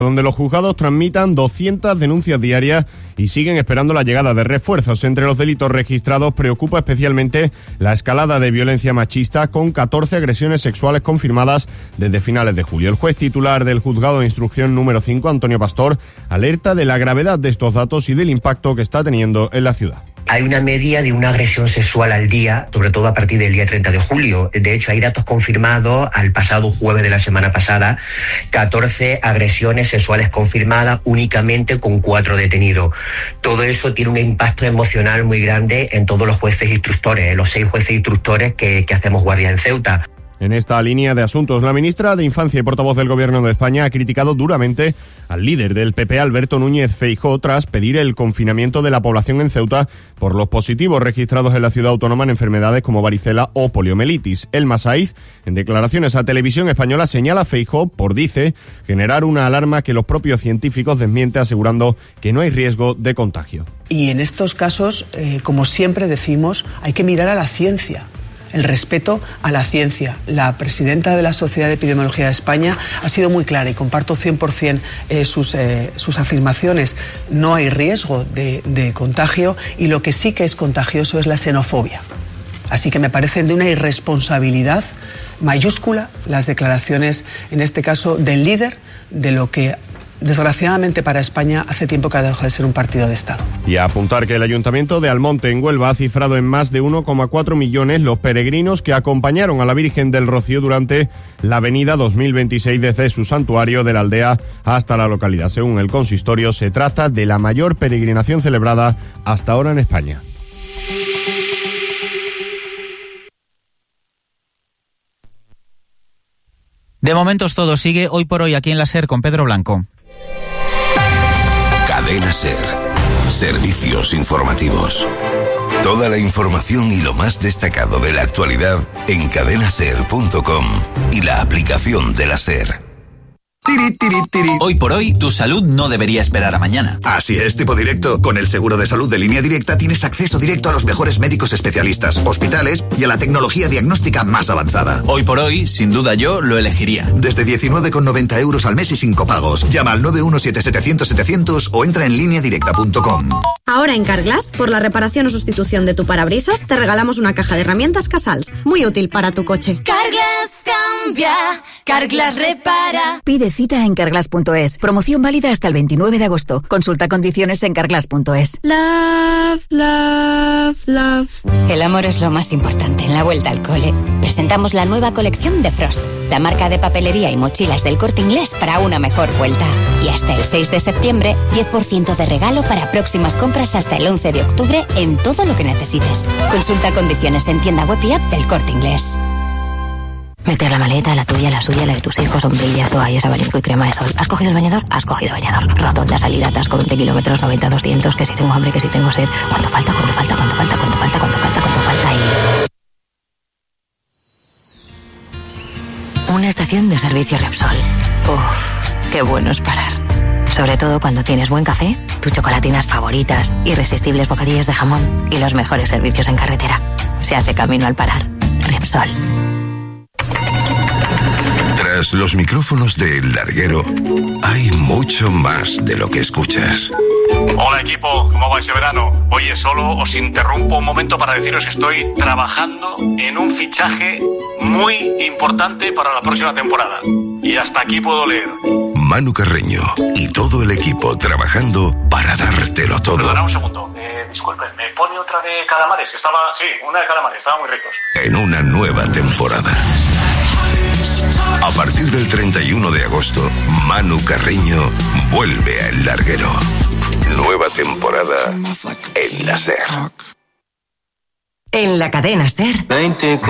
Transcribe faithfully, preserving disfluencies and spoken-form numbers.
donde los juzgados tramitan doscientas denuncias diarias y siguen esperando la llegada de refuerzos. Entre los delitos registrados preocupa especialmente la escalada de violencia machista, con catorce agresiones sexuales confirmadas desde finales de julio. El juez titular del juzgado de instrucción número cinco, Antonio Pastor, alerta de la gravedad de estos datos y del impacto que está teniendo en la ciudad. Hay una media de una agresión sexual al día, sobre todo a partir del día treinta de julio. De hecho, hay datos confirmados al pasado jueves de la semana pasada, catorce agresiones sexuales confirmadas únicamente con cuatro detenidos. Todo eso tiene un impacto emocional muy grande en todos los jueces instructores, los seis jueces instructores que, que hacemos guardia en Ceuta. En esta línea de asuntos, la ministra de Infancia y portavoz del Gobierno de España ha criticado duramente al líder del P P, Alberto Núñez Feijóo, tras pedir el confinamiento de la población en Ceuta por los positivos registrados en la ciudad autónoma en enfermedades como varicela o poliomielitis. El Masaiz, en declaraciones a Televisión Española, señala a Feijóo por, dice, generar una alarma que los propios científicos desmiente, asegurando que no hay riesgo de contagio. Y en estos casos, eh, como siempre decimos, hay que mirar a la ciencia. El respeto a la ciencia. La presidenta de la Sociedad de Epidemiología de España ha sido muy clara y comparto cien por ciento eh, sus, eh, sus afirmaciones. No hay riesgo de, de contagio, y lo que sí que es contagioso es la xenofobia. Así que me parecen de una irresponsabilidad mayúscula las declaraciones, en este caso, del líder de lo que, desgraciadamente para España, hace tiempo que ha dejado de ser un partido de Estado. Y a apuntar que el Ayuntamiento de Almonte, en Huelva, ha cifrado en más de uno coma cuatro millones los peregrinos que acompañaron a la Virgen del Rocío durante la Avenida dos mil veintiséis desde su santuario de la aldea hasta la localidad. Según el consistorio, se trata de la mayor peregrinación celebrada hasta ahora en España. De momentos todo sigue hoy por hoy aquí en la SER con Pedro Blanco. Cadena SER. Servicios informativos. Toda la información y lo más destacado de la actualidad en cadena ser punto com y la aplicación de la SER. Tiri, tiri, tiri. Hoy por hoy, tu salud no debería esperar a mañana. Así es, tipo directo. Con el seguro de salud de Línea Directa tienes acceso directo a los mejores médicos especialistas, hospitales y a la tecnología diagnóstica más avanzada. Hoy por hoy, sin duda yo lo elegiría. Desde diecinueve con noventa euros al mes y sin copagos. Llama al nueve uno siete setecientos setecientos o entra en línea directa punto com. Ahora en Carglass, por la reparación o sustitución de tu parabrisas, te regalamos una caja de herramientas Casals, muy útil para tu coche. Carglass cambia, Carglass repara. Pide cita en carglass punto es. Promoción válida hasta el veintinueve de agosto. Consulta condiciones en carglass punto es. Love, love, love. El amor es lo más importante en la vuelta al cole. Presentamos la nueva colección de Frost, la marca de papelería y mochilas del Corte Inglés para una mejor vuelta. Y hasta el seis de septiembre, diez por ciento de regalo para próximas compras hasta el once de octubre en todo lo que necesites. Consulta condiciones en tienda web y app del Corte Inglés. Meter la maleta, la tuya, la suya, la de tus hijos, sombrillas, toallas, abanico y crema de sol. ¿Has cogido el bañador? Has cogido bañador. Rotonda, salida, atasco, veinte kilómetros, noventa, doscientos, que si tengo hambre, que si tengo sed. ¿Cuánto falta? ¿Cuánto falta? ¿Cuánto falta? ¿Cuánto falta? ¿Cuánto falta? ¿Cuánto falta? Y... una estación de servicio Repsol. Uff, qué bueno es parar. Sobre todo cuando tienes buen café, tus chocolatinas favoritas, irresistibles bocadillos de jamón y los mejores servicios en carretera. Se hace camino al parar. Repsol. Tras los micrófonos de El Larguero, hay mucho más de lo que escuchas. Hola equipo, ¿cómo va ese verano? Oye, solo os interrumpo un momento para deciros que estoy trabajando en un fichaje muy importante para la próxima temporada. Y hasta aquí puedo leer. Manu Carreño y todo el equipo trabajando para dártelo todo. Perdona un segundo, eh, disculpen, ¿me pone otra de calamares? Que estaba, sí, una de calamares, estaban muy ricos. En una nueva temporada. A partir del treinta y uno de agosto, Manu Carreño vuelve a El Larguero. Nueva temporada en la SER. En la cadena SER.